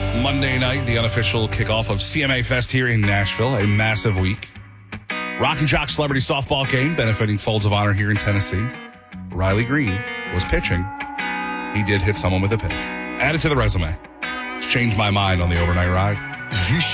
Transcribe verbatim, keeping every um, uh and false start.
Monday night, the unofficial kickoff of C M A Fest here in Nashville, a massive week. Rock and Jock Celebrity Softball Game benefiting Folds of Honor here in Tennessee. Riley Green was pitching. He did hit someone with a pitch. Add it to the resume. It's changed my mind on the overnight ride. You